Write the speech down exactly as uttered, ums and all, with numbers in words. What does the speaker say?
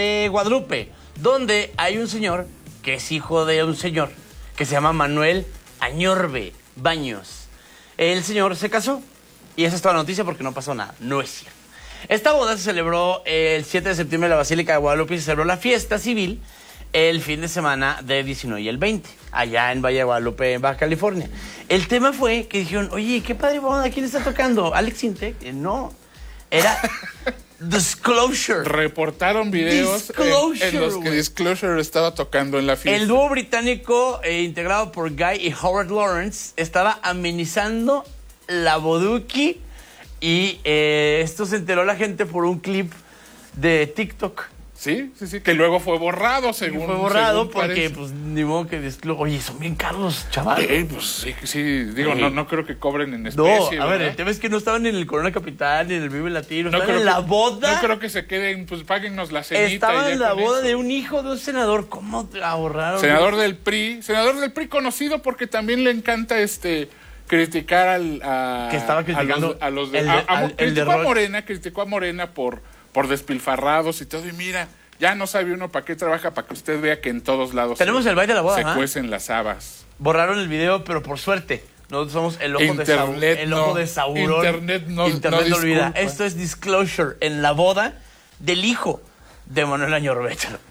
de Guadalupe, donde hay un señor que es hijo de un señor que se llama Manuel Añorbe Baños. El señor se casó y esa es toda la noticia porque no pasó nada. No es cierto. Esta boda se celebró el siete de septiembre en la Basílica de Guadalupe y se celebró la fiesta civil el fin de semana del diecinueve y el veinte, allá en Valle de Guadalupe, en Baja California. El tema fue que dijeron, oye, qué padre boda, ¿quién está tocando? ¿Alex Intec? Eh, no, era Disclosure. Reportaron videos en, en los que wey. Disclosure estaba tocando en la fiesta. El dúo británico, eh, integrado por Guy y Howard Lawrence, estaba amenizando la boduki y eh, esto se enteró la gente por un clip de TikTok. Sí, sí, sí, que luego fue borrado, según. Y fue borrado según porque, parece. pues, ni modo que Disclosure. Oye, son bien caros, chaval. Eh, pues sí, sí, digo, Sí. no, no creo que cobren en No, especie. a ver, ¿verdad? el tema es que no estaban en el Corona Capital, ni en el Vive Latino, No estaban creo en que- la boda. No creo que se queden, pues páguennos la cenita. Estaban y ya en la con boda eso. de un hijo de un senador. ¿Cómo te ahorraron? Senador del P R I, senador del P R I conocido porque también le encanta este criticar al a, Que estaba criticando a los, a los de, el de- a- a- al- el de criticó a Roch. Morena, criticó a Morena por por despilfarrados y todo, y mira, ya no sabe uno para qué trabaja, para que usted vea que en todos lados Tenemos se, el baile de la boda, se ¿ah? cuecen las habas. Borraron el video, pero por suerte. Nosotros somos el ojo de Saúl. Internet El no. ojo de Saurón. Internet no- Internet no no olvida. disculpa. Esto es Disclosure en la boda del hijo de Manuel Añorbe.